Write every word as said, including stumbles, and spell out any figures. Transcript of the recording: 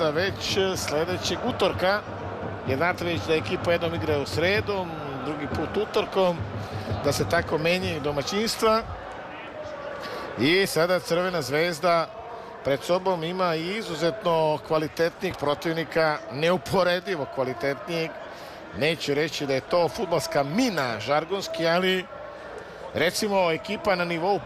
Zvezda već sledećeg utorka. Jer znate već da ekipa jednom igra u sredom, drugi put utorkom, da se tako menjaju domaćinstva. I sada Crvena Zvezda pred sobom ima i izuzetno kvalitetnih protivnika, neuporedivo kvalitetnijeg. Neću reći da je to fudbalska mina žargonski, ali recimo ekipa na nivou